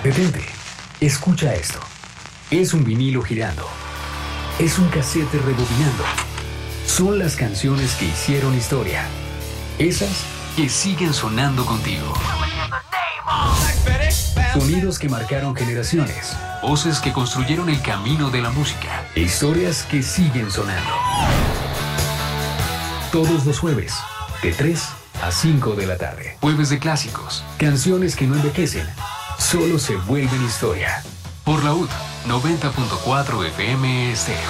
Detente, escucha esto. Es un vinilo girando. Es un casete rebobinando. Son las canciones que hicieron historia. Esas que siguen sonando contigo. Sonidos que marcaron generaciones. Voces que construyeron el camino de la música. Historias que siguen sonando. Todos los jueves, de 3 a 5 de la tarde. Jueves de clásicos. Canciones que no envejecen. Solo se vuelven historia. Por la UD 90.4 FM Estéreo.